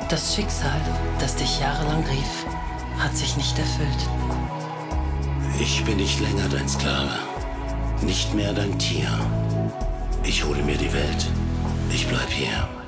Das Schicksal, das dich jahrelang rief, hat sich nicht erfüllt. Ich bin nicht länger dein Sklave, nicht mehr dein Tier. Ich hole mir die Welt. Ich bleib hier.